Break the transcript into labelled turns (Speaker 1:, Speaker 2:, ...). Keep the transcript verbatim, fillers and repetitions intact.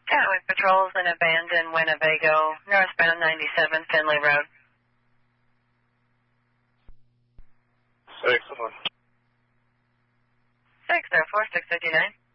Speaker 1: Catwick patrols in abandoned Winnebago, northbound ninety-seven Finley Road.
Speaker 2: Six one.
Speaker 1: Six oh four six fifty nine.